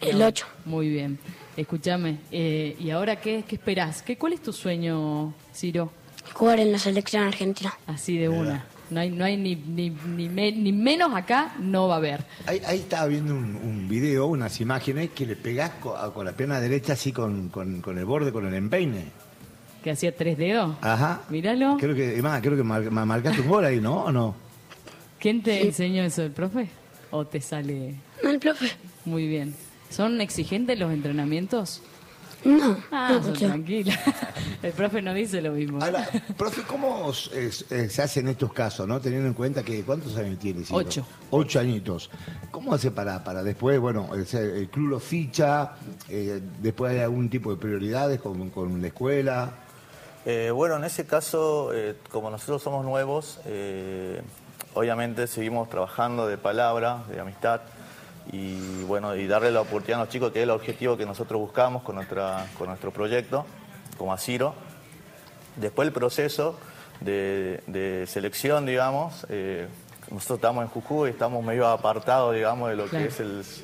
El 8. Muy bien. Escúchame, ¿y ahora qué esperás? ¿Cuál es tu sueño, Ciro? Jugar en la selección argentina. Así de una. No hay ni menos acá, no va a haber. Ahí estaba viendo un video, unas imágenes que le pegás con la pierna derecha así con el borde, con el empeine. ¿Que hacía 3 dedos? Ajá. Míralo. Creo que marcaste un gol ahí, ¿no? ¿O no? ¿Quién te enseñó eso, el profe? ¿O te sale...? No, el profe. Muy bien. ¿Son exigentes los entrenamientos? No, no, son tranquila. El profe no dice lo mismo. Ahora, profe, ¿cómo se hace en estos casos, no? Teniendo en cuenta que, ¿cuántos años tiene? 8. 8 añitos. ¿Cómo hace para después, bueno, el club lo ficha, después hay algún tipo de prioridades con la escuela? Bueno, en ese caso, como nosotros somos nuevos, obviamente seguimos trabajando de palabra, de amistad, y bueno, y darle la oportunidad a los chicos, que es el objetivo que nosotros buscamos con nuestro proyecto, como a Ciro. Después el proceso de selección, digamos, nosotros estamos en Jujuy, estamos medio apartados, digamos, de lo que es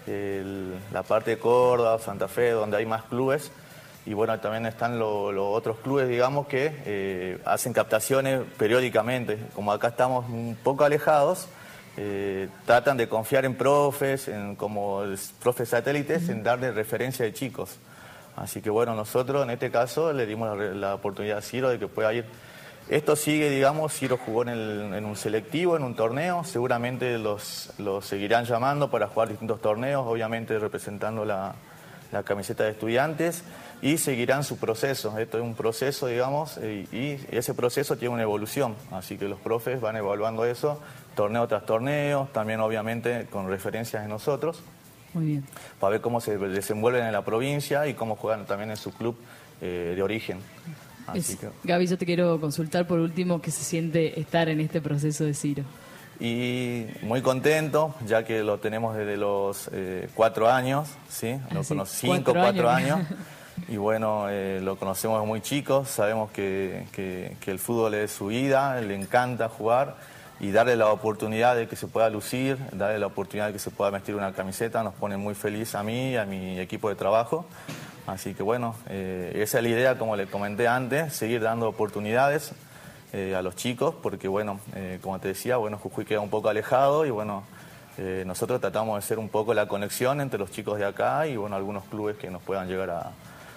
la parte de Córdoba, Santa Fe, donde hay más clubes. Y bueno, también están los otros clubes, digamos, que hacen captaciones periódicamente. Como acá estamos un poco alejados, tratan de confiar en profes, como profes satélites, en darle referencia de chicos. Así que bueno, nosotros en este caso le dimos la oportunidad a Ciro de que pueda ir. Esto sigue, digamos, Ciro jugó en un selectivo, en un torneo, seguramente los seguirán llamando para jugar distintos torneos, obviamente representando la camiseta de Estudiantes, y seguirán su proceso. Esto es un proceso, digamos, y ese proceso tiene una evolución, así que los profes van evaluando eso, torneo tras torneo, también obviamente con referencias en nosotros. Muy bien. Para ver cómo se desenvuelven en la provincia y cómo juegan también en su club de origen. Gaby, yo te quiero consultar por último qué se siente estar en este proceso de Ciro. Y muy contento, ya que lo tenemos desde los 4 años, ¿sí? Lo conocí 4 años. Y bueno, lo conocemos muy chicos, sabemos que el fútbol es su vida, le encanta jugar, y darle la oportunidad de que se pueda lucir, darle la oportunidad de que se pueda vestir una camiseta, nos pone muy feliz a mí y a mi equipo de trabajo. Así que bueno, esa es la idea, como le comenté antes, seguir dando oportunidades a los chicos, porque bueno, como te decía, bueno, Jujuy queda un poco alejado y bueno, nosotros tratamos de ser un poco la conexión entre los chicos de acá y bueno, algunos clubes que nos puedan llegar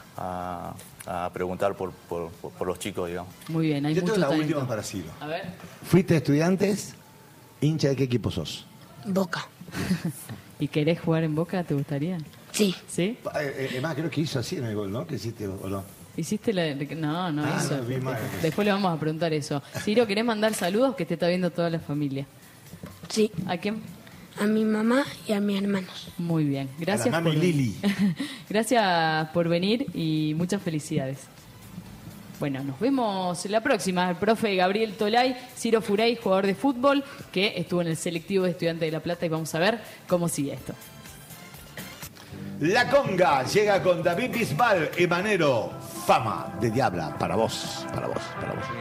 a preguntar por los chicos, digamos. Muy bien, hay Yo mucho tengo la talento. última para Ciro. A ver. ¿Fuiste Estudiantes? ¿Hincha de qué equipo sos? Boca. ¿Y querés jugar en Boca? ¿Te gustaría? Sí. ¿Sí? Además, creo que hizo así en el gol, ¿no? ¿Qué hiciste o no? ¿Hiciste la...? No hizo. No, vi mal. Después le vamos a preguntar eso. Ciro, ¿querés mandar saludos? Que te está viendo toda la familia. Sí. ¿A quién? A mi mamá y a mis hermanos. Muy bien. Gracias a la mami Lili. Gracias por venir y muchas felicidades. Bueno, nos vemos la próxima. El profe Gabriel Tolay, Ciro Furay, jugador de fútbol, que estuvo en el selectivo de Estudiantes de La Plata, y vamos a ver cómo sigue esto. La Conga llega con David Bisbal, Emanero, fama de Diabla, para vos, para vos, para vos.